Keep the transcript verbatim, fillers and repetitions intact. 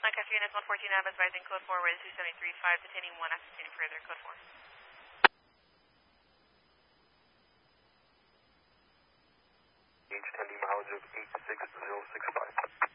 Lancaster Units one fourteen Ave, advising code four, rated two seventy-three five, detaining one, ascertaining further, code four. Gauge ten D mileage of eight six zero six five.